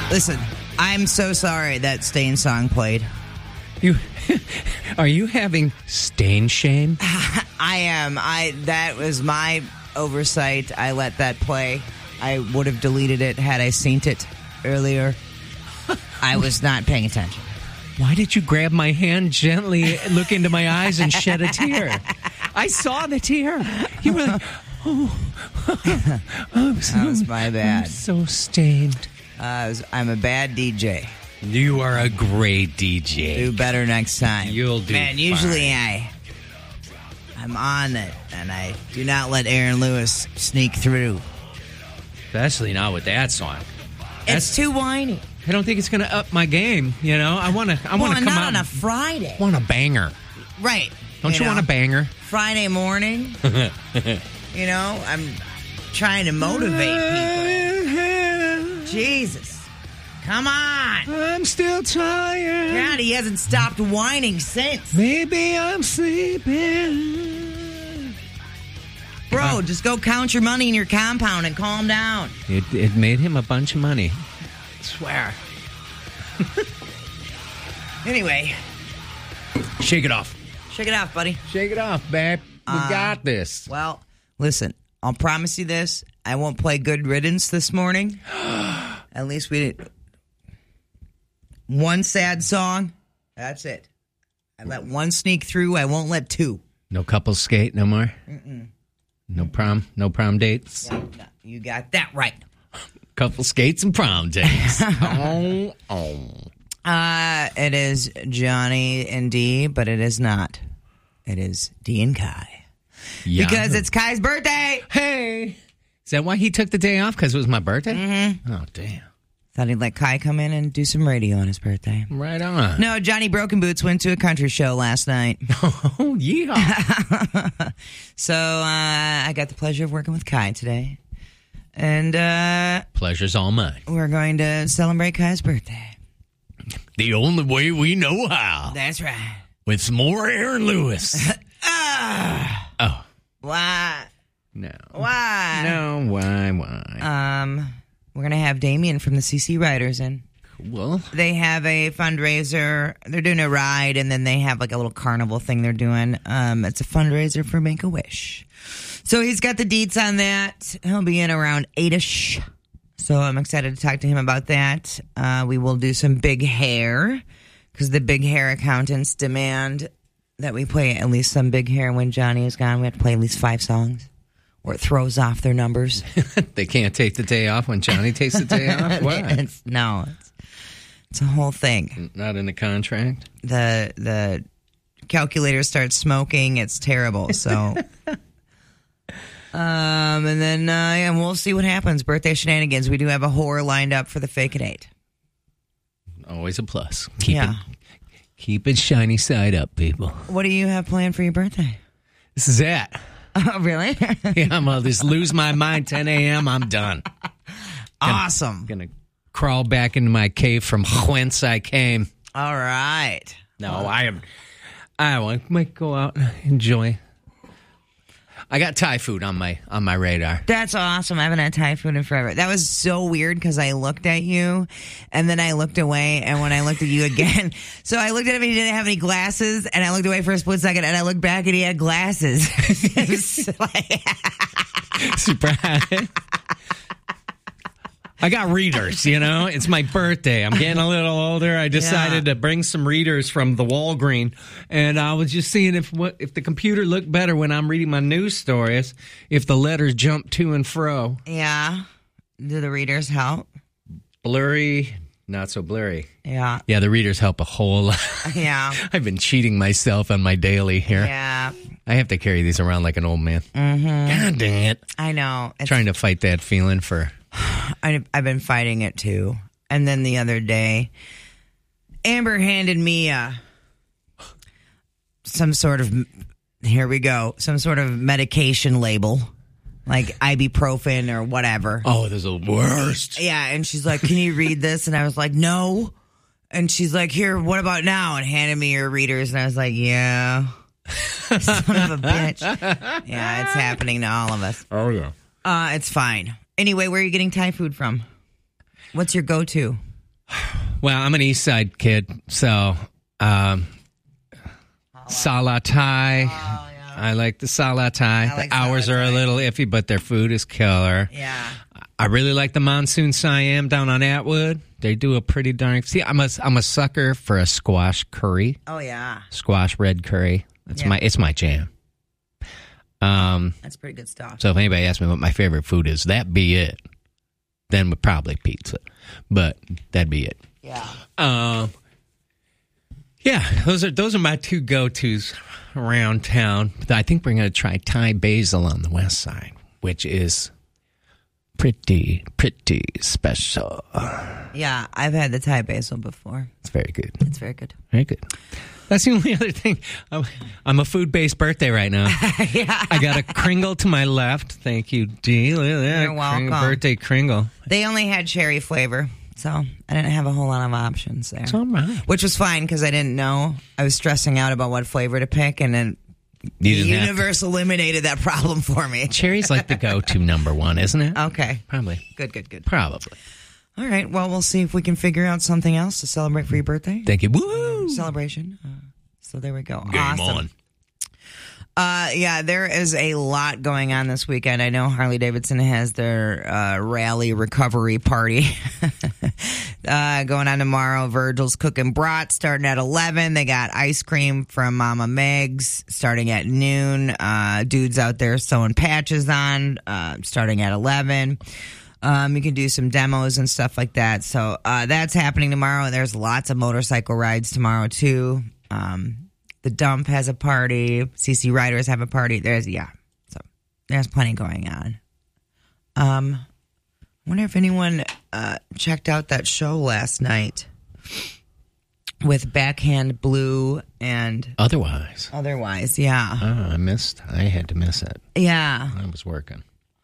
Listen, I'm so sorry that Stain song played. Are you having stain shame? I am. That was my oversight. I let that play. I would have deleted it had I seen it earlier. I was not paying attention. Why did you grab my hand gently, look into my eyes, and shed a tear? I saw the tear. You were like, that was my bad. I'm so stained. I'm a bad DJ. You are a great DJ. Do better next time. You'll do Man, usually fine. I'm on it, and I do not let Aaron Lewis sneak through. Especially not with that song. It's too whiny. I don't think it's going to up my game. You know, I want to come not out on a Friday. Want a banger, right? Don't you want a banger? Friday morning. You know, I'm trying to motivate people. Jesus, come on! I'm still tired. God, he hasn't stopped whining since. Maybe I'm sleeping. Bro, just go count your money in your compound and calm down. It made him a bunch of money. I swear. Anyway. Shake it off. Shake it off, buddy. Shake it off, babe. We got this. Well, listen, I'll promise you this. I won't play Good Riddance this morning. At least we did one sad song. That's it. I let one sneak through. I won't let two. No couple skate no more? Mm-mm. No prom dates? Yeah, no, you got that right. Couple skates and prom dates. It is Johnny and Dee, but it is not. It is Dee and Kai. Yeah. Because it's Kai's birthday. Hey. Is that why he took the day off? Because it was my birthday? Mm-hmm. Oh, damn. Thought he'd let Kai come in and do some radio on his birthday. Right on. No, Johnny Broken Boots went to a country show last night. Oh, yeah. So I got the pleasure of working with Kai today. And pleasure's all mine. We're going to celebrate Kai's birthday. The only way we know how. That's right. With some more Aaron Lewis. Oh. Why? No. Why? No, why? We're going to have Damien from the CC Riders in. Cool. They have a fundraiser. They're doing a ride, and then they have like a little carnival thing they're doing. It's a fundraiser for Make-A-Wish. So he's got the deets on that. He'll be in around 8-ish. So I'm excited to talk to him about that. We will do some big hair because the big hair accountants demand that we play at least some big hair when Johnny is gone. We have to play at least 5 songs or it throws off their numbers. They can't take the day off when Johnny takes the day off? Why? It's a whole thing. Not in the contract? The calculator starts smoking. It's terrible. So... and then we'll see what happens. Birthday shenanigans. We do have a whore lined up for the Fake at 8. Always a plus. Keep it shiny side up, people. What do you have planned for your birthday? This is it. Oh, really? Yeah, I'll just lose my mind. 10 a.m. I'm done. Awesome. Gonna crawl back into my cave from whence I came. All right. No, I might go out and enjoy. I got Thai food on my radar. That's awesome. I haven't had Thai food in forever. That was so weird because I looked at you and then I looked away, and when I looked at you again, so I looked at him and he didn't have any glasses, and I looked away for a split second and I looked back and he had glasses. It was like surprise. I got readers, you know. It's my birthday. I'm getting a little older. I decided to bring some readers from the Walgreen, and I was just seeing if the computer looked better when I'm reading my news stories, if the letters jump to and fro. Yeah. Do the readers help? Blurry, not so blurry. Yeah. Yeah, the readers help a whole lot. Yeah. I've been cheating myself on my daily here. Yeah. I have to carry these around like an old man. Mm-hmm. God dang it. I know. Trying to fight that feeling for... I've been fighting it too. And then the other day, Amber handed me some sort of medication label, like ibuprofen or whatever. Oh, those are the worst. Yeah, and she's like, "Can you read this?" And I was like, "No." And she's like, "Here, what about now?" And handed me her readers, and I was like, "Yeah." Son of a bitch. Yeah, it's happening to all of us. Oh, yeah. It's fine. Anyway, where are you getting Thai food from? What's your go-to? Well, I'm an East Side kid, so salatai. Oh, yeah. I like the salatai. like the hours are a salatai. little iffy, but their food is killer. Yeah. I really like the Monsoon Siam down on Atwood. They do a pretty darn. See, I'm a sucker for a squash curry, Oh, yeah. squash red curry. It's Yeah. my jam. That's pretty good stuff. So if anybody asks me what my favorite food is, that'd be it. Then probably pizza, but that'd be it. Yeah. Yeah, those are my two go-tos around town. But I think we're going to try Thai basil on the west side, which is pretty special. Yeah, I've had the Thai basil before. It's very good. It's very good. Very good. That's the only other thing. I'm a food-based birthday right now. Yeah. I got a Kringle to my left. Thank you, Dee. Look at that. You're welcome. Birthday Kringle. They only had cherry flavor, so I didn't have a whole lot of options there. It's all right. Which was fine because I didn't know. I was stressing out about what flavor to pick, and then the You didn't have universe eliminated that problem for me. Cherry's like the go-to number one, isn't it? Okay. Probably. Good. Probably. All right. Well, we'll see if we can figure out something else to celebrate for your birthday. Thank you. Woo! Celebration. So there we go. Game Awesome. on. Yeah, there is a lot going on this weekend. I know Harley Davidson has their rally recovery party going on tomorrow. Virgil's Cooking Brat starting at 11. They got ice cream from Mama Meg's starting at noon. Dudes out there sewing patches on starting at 11. You can do some demos and stuff like that. So that's happening tomorrow. There's lots of motorcycle rides tomorrow, too. The Dump has a party. CC Riders have a party. So there's plenty going on. I wonder if anyone checked out that show last night with Backhand Blue and Otherwise. Yeah. I had to miss it. Yeah. I was working.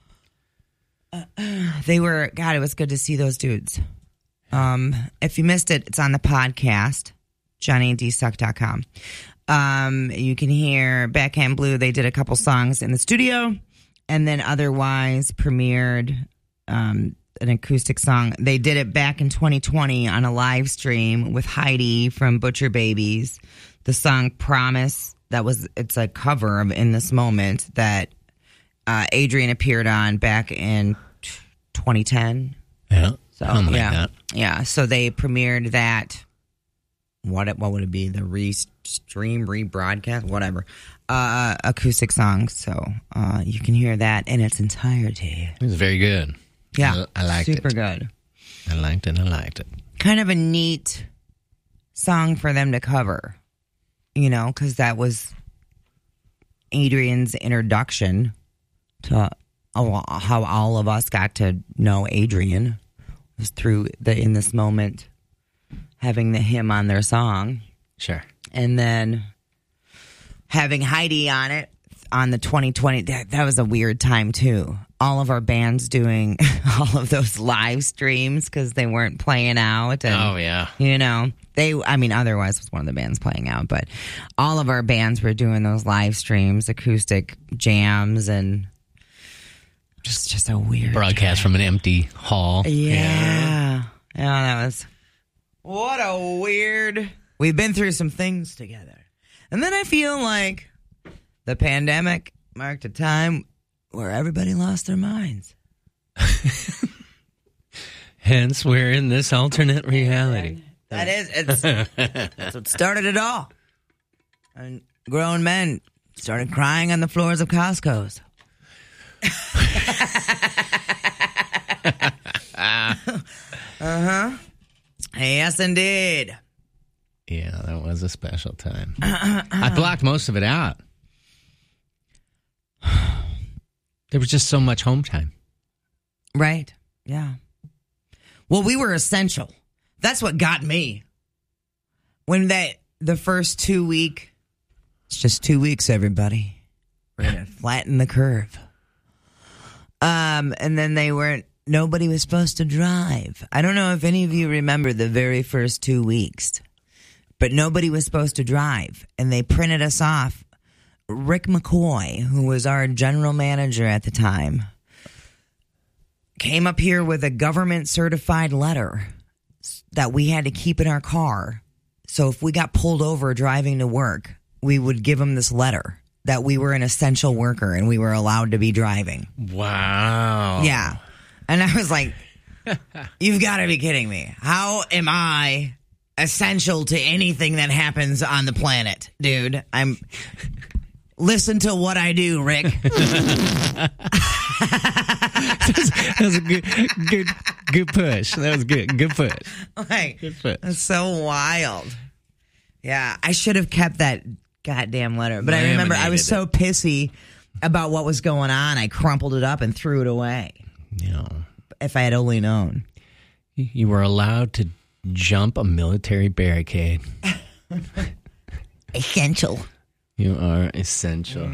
They were, God, it was good to see those dudes. If you missed it, it's on the podcast, JohnnyandDSuck.com. You can hear Backhand Blue. They did a couple songs in the studio and then otherwise premiered an acoustic song. They did it back in 2020 on a live stream with Heidi from Butcher Babies. The song Promise, it's a cover of In This Moment that Adrian appeared on back in 2010. Yeah. So Something yeah, like that. yeah. So they premiered that. What would it be? The rebroadcast, whatever. Acoustic song. So you can hear that in its entirety. It was very good. Yeah, I liked it. super good. I liked it. Kind of a neat song for them to cover, because that was Adrian's introduction to how all of us got to know Adrian was through the In This Moment, having him on their song. Sure. And then having Heidi on it on the 2020. That was a weird time, too. All of our bands doing all of those live streams because they weren't playing out. And, Oh, yeah. Otherwise was one of the bands playing out. But all of our bands were doing those live streams, acoustic jams, and just a weird Broadcast from an empty hall. Yeah. Yeah, that was... What a weird... We've been through some things together. And then I feel like the pandemic marked a time where everybody lost their minds. Hence, we're in this alternate reality. That's what started it all. And grown men started crying on the floors of Costco's. Uh-huh. Yes, indeed. Yeah, that was a special time. I blocked most of it out. There was just so much home time. Right. Yeah. Well, we were essential. That's what got me. When the first 2 week, it's just 2 weeks, everybody. We're going to flatten the curve. And then nobody was supposed to drive. I don't know if any of you remember the very first 2 weeks, but nobody was supposed to drive. And they printed us off. Rick McCoy, who was our general manager at the time, came up here with a government certified letter that we had to keep in our car. So if we got pulled over driving to work, we would give them this letter that we were an essential worker and we were allowed to be driving. Wow. Yeah. And I was like, you've got to be kidding me. How am I essential to anything that happens on the planet, dude? Listen to what I do, Rick. That was a good push. That was good. Good push. Like, Good push. that's so wild. Yeah, I should have kept that goddamn letter. But I remember I was so pissy about what was going on. I crumpled it up and threw it away. Yeah. If I had only known. You were allowed to jump a military barricade. Essential. You are essential.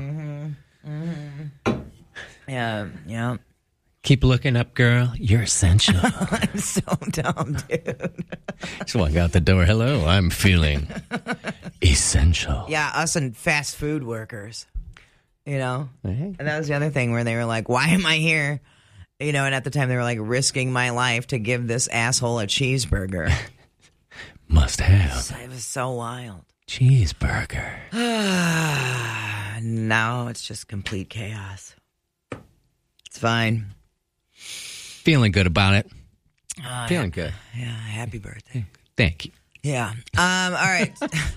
Yeah. Keep looking up, girl. You're essential. I'm so dumb, dude. Just walk out the door. Hello, I'm feeling essential. Yeah, us and fast food workers. You know? Hey. And that was the other thing where they were like, why am I here? You know, and at the time they were like risking my life to give this asshole a cheeseburger. Must have. It was so wild. Cheeseburger. Now it's just complete chaos. It's fine. Feeling good about it. Feeling good. Yeah, happy birthday. Thank you. Yeah. All right.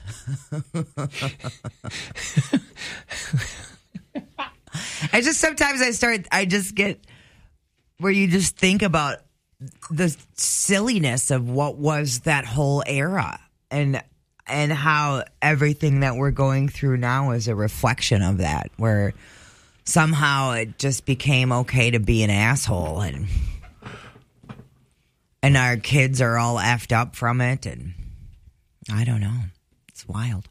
Sometimes I just get where you just think about the silliness of what was that whole era and how everything that we're going through now is a reflection of that, where somehow it just became okay to be an asshole and our kids are all effed up from it, and I don't know. It's wild.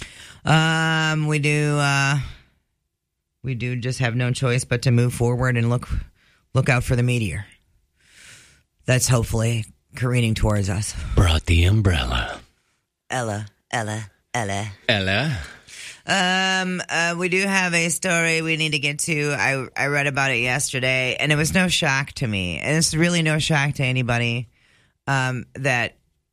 We do just have no choice but to move forward and look out for the meteor that's hopefully careening towards us. Brought the umbrella. Ella. Ella. We do have a story we need to get to. I read about it yesterday, and it was no shock to me. And it's really no shock to anybody that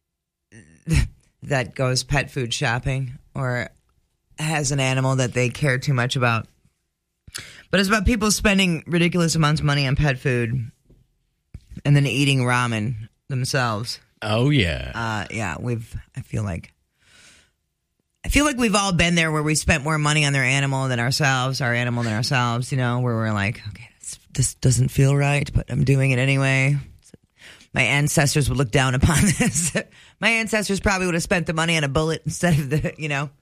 goes pet food shopping or has an animal that they care too much about. But it's about people spending ridiculous amounts of money on pet food and then eating ramen themselves. Oh, yeah. Yeah, I feel like we've all been there where we spent more money on our animal than ourselves, you know, where we're like, okay, this doesn't feel right, but I'm doing it anyway. My ancestors would look down upon this. My ancestors probably would have spent the money on a bullet instead of the, you know.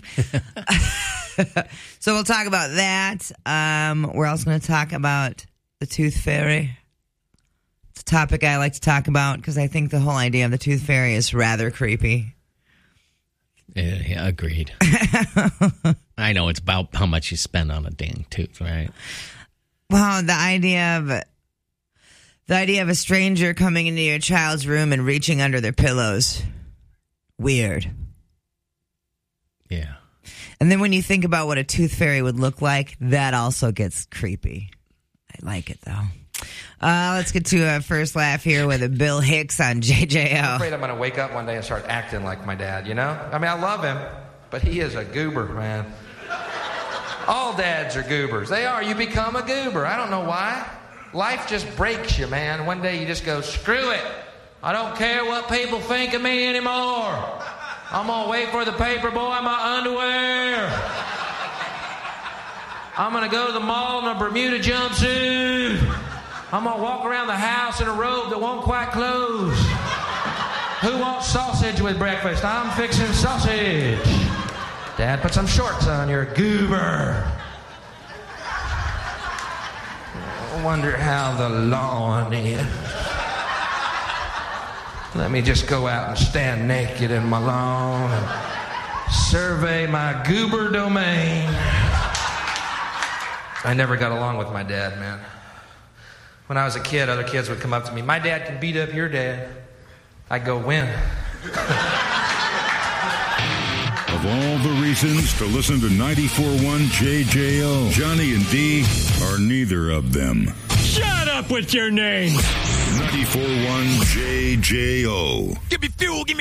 So we'll talk about that. We're also going to talk about the tooth fairy. It's a topic I like to talk about because I think the whole idea of the tooth fairy is rather creepy. Yeah, agreed. I know it's about how much you spend on a dang tooth, right? Well, the idea of a stranger coming into your child's room and reaching under their pillows, weird. Yeah. And then when you think about what a tooth fairy would look like, that also gets creepy. I like it, though. Let's get to a first laugh here with a Bill Hicks on JJO. I'm afraid I'm going to wake up one day and start acting like my dad, you know? I mean, I love him, but he is a goober, man. All dads are goobers. They are. You become a goober. I don't know why. Life just breaks you, man. One day you just go, screw it. I don't care what people think of me anymore. I'm going to wait for the paper boy in my underwear. I'm going to go to the mall in a Bermuda jumpsuit. I'm going to walk around the house in a robe that won't quite close. Who wants sausage with breakfast? I'm fixing sausage. Dad, put some shorts on. You're a goober. I wonder how the lawn is. Let me just go out and stand naked in my lawn and survey my goober domain. I never got along with my dad, man. When I was a kid, other kids would come up to me. My dad can beat up your dad. I'd go, when? Of all the reasons to listen to 94.1 JJO, Johnny and Dee are neither of them. Shut up with your name? 94.1 JJO. Give me fuel, give me